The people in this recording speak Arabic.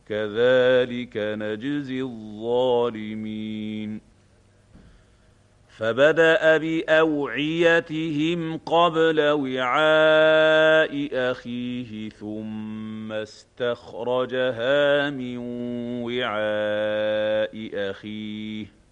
كذلك نجزي الظالمين فبدأ بأوعيتهم قبل وعاء أخيه ثم استخرجها من وعاء أخيه